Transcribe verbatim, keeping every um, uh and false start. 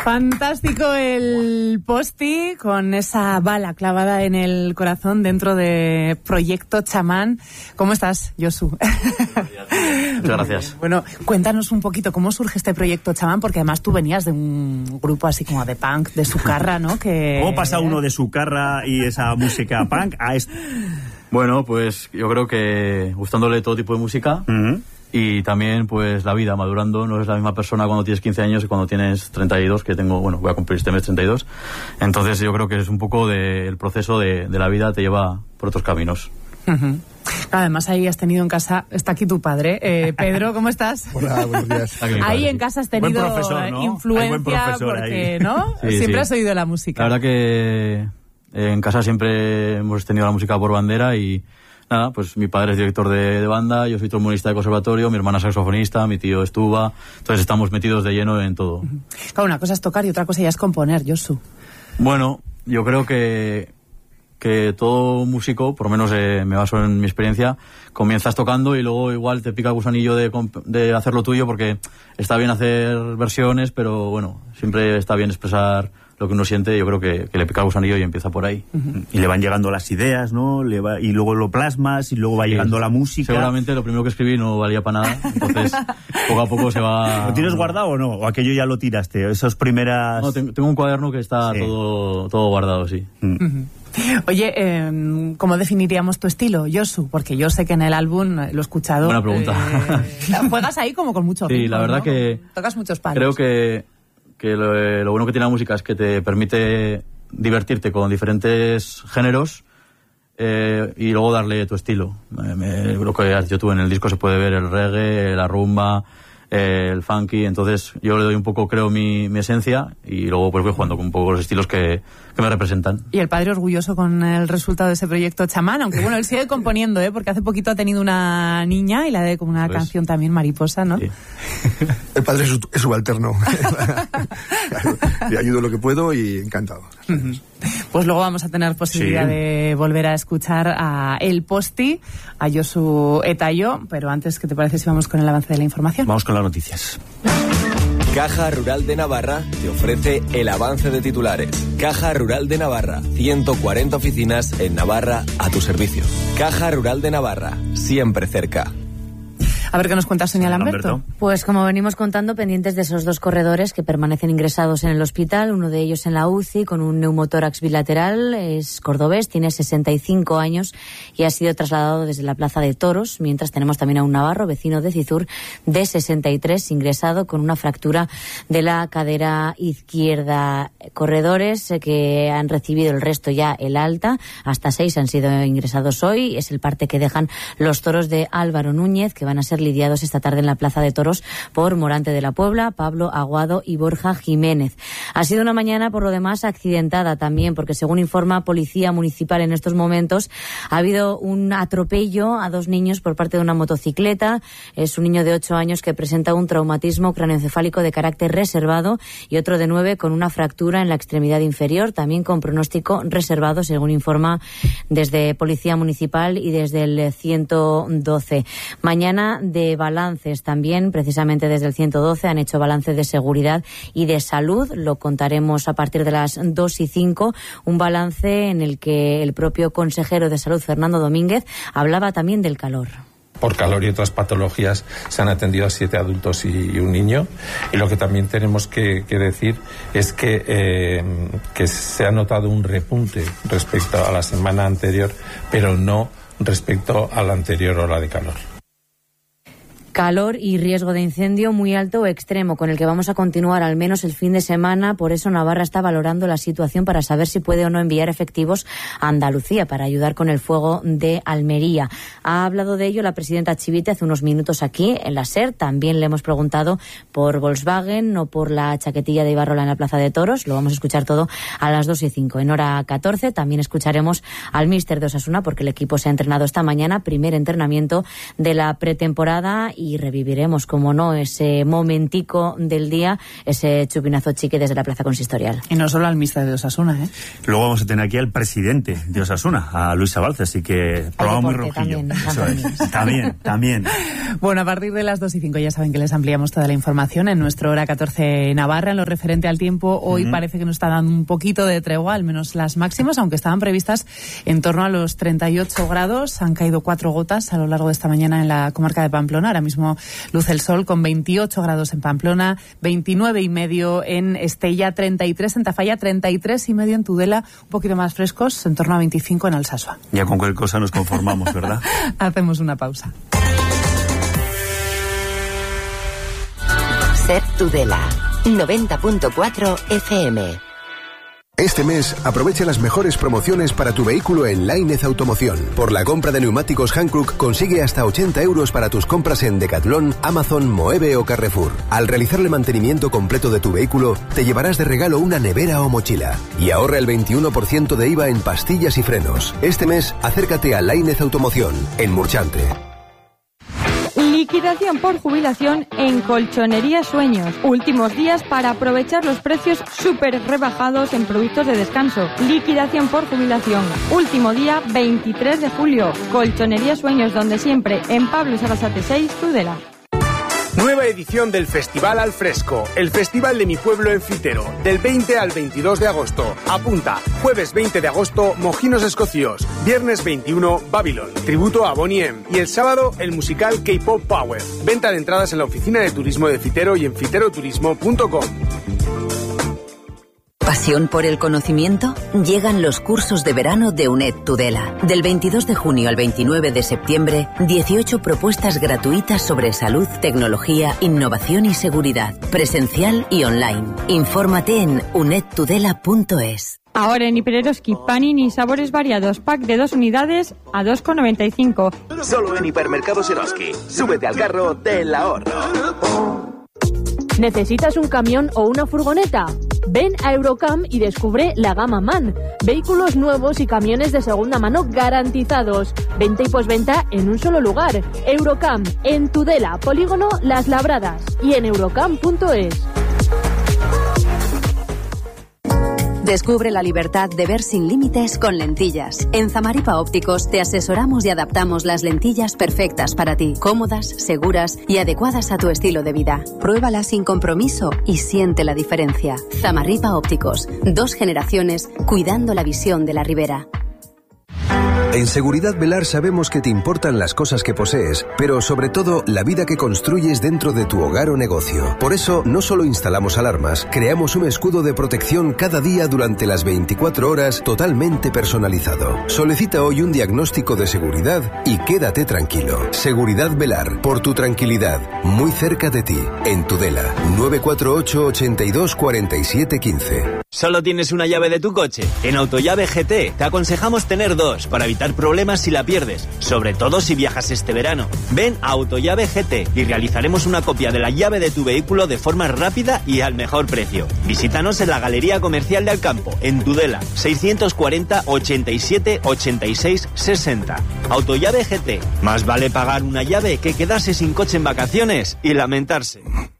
Fantástico el posti con esa bala clavada en el corazón dentro de Proyecto Chamán. ¿Cómo estás, Josu? Muchas gracias. Bueno, cuéntanos un poquito cómo surge este Proyecto Chamán, porque además tú venías de un grupo así como de punk, de Sucarra, ¿no? Que... ¿Cómo pasa uno de Sucarra y esa música punk a esto? Bueno, pues yo creo que gustándole todo tipo de música. Uh-huh. Y también, pues, la vida, madurando. No es la misma persona cuando tienes quince años y cuando tienes treinta y dos, que tengo, bueno, voy a cumplir este mes treinta y dos. Entonces yo creo que es un poco de, el proceso de, de la vida te lleva por otros caminos. Uh-huh. Además, ahí has tenido en casa, está aquí tu padre, eh, Pedro, ¿cómo estás? Hola, buenos días. Ahí en casa has tenido buen profesor, ¿no? influencia porque, ahí. ¿no? Sí, siempre sí. has oído la música. La verdad que eh, en casa siempre hemos tenido la música por bandera y nada, pues mi padre es director de, de banda, yo soy trombonista de conservatorio, mi hermana saxofonista, mi tío es tuba, entonces estamos metidos de lleno en todo. Claro, una cosa es tocar y otra cosa ya es componer, Josu. Bueno, yo creo que, que todo músico, por lo menos eh, me baso en mi experiencia, comienzas tocando y luego igual te pica el gusanillo de, de hacer lo tuyo porque está bien hacer versiones, pero bueno, siempre está bien expresar lo que uno siente. Yo creo que, que le pica el gusanillo y empieza por ahí. Uh-huh. Y le van llegando las ideas, ¿no? Le va, y luego lo plasmas y luego va sí, llegando la música. Seguramente lo primero que escribí no valía para nada, entonces poco a poco se va... ¿Lo tienes guardado o no? ¿O aquello ya lo tiraste? Esas primeras... No, tengo un cuaderno que está sí. todo, todo guardado, sí. Uh-huh. Uh-huh. Oye, eh, ¿cómo definiríamos tu estilo, Josu? Porque yo sé que en el álbum lo he escuchado... Buena pregunta. Eh, juegas ahí como con mucho ritmo, sí, la verdad ¿no? que... Tocas muchos palos. Creo que... que lo, lo bueno que tiene la música es que te permite divertirte con diferentes géneros eh, y luego darle tu estilo. Me, me, lo que has dicho tú, en el disco se puede ver el reggae, la rumba, eh, el funky, entonces yo le doy un poco, creo, mi, mi esencia y luego pues voy jugando con un poco los estilos que, que me representan. Y el padre orgulloso con el resultado de ese proyecto Chamán, aunque bueno, él sigue componiendo, ¿eh? Porque hace poquito ha tenido una niña y la de como una pues, canción también, Mariposa, ¿no? Sí. El padre es, es subalterno. Claro, le ayudo lo que puedo y encantado. Pues luego vamos a tener posibilidad sí. de volver a escuchar a El Posti, a Josu Etayo, pero antes, ¿qué te parece si vamos con el avance de la información? Vamos con las noticias. Caja Rural de Navarra te ofrece el avance de titulares. Caja Rural de Navarra, ciento cuarenta oficinas en Navarra a tu servicio. Caja Rural de Navarra, siempre cerca. A ver qué nos cuenta Sonia Lamberto. Pues como venimos contando, pendientes de esos dos corredores que permanecen ingresados en el hospital, uno de ellos en la U C I con un neumotórax bilateral, es cordobés, tiene sesenta y cinco años y ha sido trasladado desde la Plaza de Toros, mientras tenemos también a un navarro, vecino de Cizur, de sesenta y tres, ingresado con una fractura de la cadera izquierda. Corredores que han recibido el resto ya el alta, hasta seis han sido ingresados hoy, es el parte que dejan los toros de Álvaro Núñez, que van a ser lidiados esta tarde en la Plaza de Toros por Morante de la Puebla, Pablo Aguado y Borja Jiménez. Ha sido una mañana, por lo demás, accidentada también, porque según informa Policía Municipal en estos momentos, ha habido un atropello a dos niños por parte de una motocicleta. Es un niño de ocho años que presenta un traumatismo craneoencefálico de carácter reservado y otro de nueve con una fractura en la extremidad inferior, también con pronóstico reservado, según informa desde Policía Municipal y desde el ciento doce. Mañana de balances también, precisamente desde el ciento doce, han hecho balance de seguridad y de salud. Lo contaremos a partir de las dos y cinco. Un balance en el que el propio consejero de Salud, Fernando Domínguez, hablaba también del calor. Por calor y otras patologías se han atendido a siete adultos y un niño. Y lo que también tenemos que, que decir es que, eh, que se ha notado un repunte respecto a la semana anterior, pero no respecto a la anterior ola de calor. Calor y riesgo de incendio muy alto o extremo, con el que vamos a continuar al menos el fin de semana. Por eso Navarra está valorando la situación para saber si puede o no enviar efectivos a Andalucía para ayudar con el fuego de Almería. Ha hablado de ello la presidenta Chivite hace unos minutos aquí en la SER. También le hemos preguntado por Volkswagen o por la chaquetilla de Ibarrola en la Plaza de Toros. Lo vamos a escuchar todo a las dos y cinco. En hora catorce también escucharemos al míster de Osasuna, porque el equipo se ha entrenado esta mañana, primer entrenamiento de la pretemporada, y y reviviremos, como no, ese momentico del día, ese chupinazo chique desde la Plaza Consistorial. Y no solo al míster de Osasuna, ¿eh? Luego vamos a tener aquí al presidente de Osasuna, a Luis Sabalce, así que programa muy rojillo. También, Eso es. también, también. Bueno, a partir de las dos y cinco ya saben que les ampliamos toda la información en nuestro Hora catorce Navarra. En lo referente al tiempo, hoy uh-huh. parece que nos está dando un poquito de tregua, al menos las máximas, aunque estaban previstas en torno a los treinta y ocho grados. Han caído cuatro gotas a lo largo de esta mañana en la comarca de Pamplona. Ahora mismo luce el sol con veintiocho grados en Pamplona, veintinueve y medio en Estella, treinta y tres en Tafalla, treinta y tres y medio en Tudela, un poquito más frescos, en torno a veinticinco en Alsasua. Ya con cualquier cosa nos conformamos, ¿verdad? Hacemos una pausa. Ser Tudela, noventa punto cuatro F M. Este mes, aprovecha las mejores promociones para tu vehículo en Lainez Automoción. Por la compra de neumáticos Hankook, consigue hasta ochenta euros para tus compras en Decathlon, Amazon, Moeve o Carrefour. Al realizarle mantenimiento completo de tu vehículo, te llevarás de regalo una nevera o mochila. Y ahorra el veintiuno por ciento de I V A en pastillas y frenos. Este mes, acércate a Lainez Automoción, en Murchante. Liquidación por jubilación en Colchonería Sueños. Últimos días para aprovechar los precios súper rebajados en productos de descanso. Liquidación por jubilación. Último día veintitrés de julio. Colchonería Sueños, donde siempre, en Pablo Sarasate seis, Tudela. Nueva edición del Festival al Fresco, el festival de mi pueblo en Fitero, del veinte al veintidós de agosto. Apunta, jueves veinte de agosto, Mojinos Escocios, viernes veintiuno, Babylon, tributo a Bonnie M, y el sábado, el musical K-Pop Power. Venta de entradas en la oficina de turismo de Fitero y en fiteroturismo punto com. ¿Pasión por el conocimiento? Llegan los cursos de verano de UNED Tudela. Del veintidós de junio al veintinueve de septiembre, dieciocho propuestas gratuitas sobre salud, tecnología, innovación y seguridad, presencial y online. Infórmate en uned tudela punto es. Ahora en Hipereroski, panini sabores variados, pack de dos unidades a dos con noventa y cinco. Solo en Hipermercados Eroski. Súbete al carro del ahorro. ¿Necesitas un camión o una furgoneta? Ven a Eurocam y descubre la gama MAN. Vehículos nuevos y camiones de segunda mano garantizados. Venta y posventa en un solo lugar. Eurocam, en Tudela, Polígono Las Labradas y en eurocam punto es. Descubre la libertad de ver sin límites con lentillas. En Zamaripa Ópticos te asesoramos y adaptamos las lentillas perfectas para ti, cómodas, seguras y adecuadas a tu estilo de vida. Pruébalas sin compromiso y siente la diferencia. Zamaripa Ópticos, dos generaciones cuidando la visión de la Ribera. En Seguridad Velar sabemos que te importan las cosas que posees, pero sobre todo la vida que construyes dentro de tu hogar o negocio. Por eso, no solo instalamos alarmas, creamos un escudo de protección cada día durante las veinticuatro horas totalmente personalizado. Solicita hoy un diagnóstico de seguridad y quédate tranquilo. Seguridad Velar, por tu tranquilidad, muy cerca de ti, en Tudela. nueve cuatro ocho, ochenta y dos, cuarenta y siete, quince. ¿Solo tienes una llave de tu coche? En Autollave G T te aconsejamos tener dos para evitar problemas si la pierdes, sobre todo si viajas este verano. Ven a Autollave G T y realizaremos una copia de la llave de tu vehículo de forma rápida y al mejor precio. Visítanos en la Galería Comercial de Alcampo, en Tudela, seiscientos cuarenta, ochenta y siete, ochenta y seis, sesenta. Autollave G T. Más vale pagar una llave que quedarse sin coche en vacaciones y lamentarse.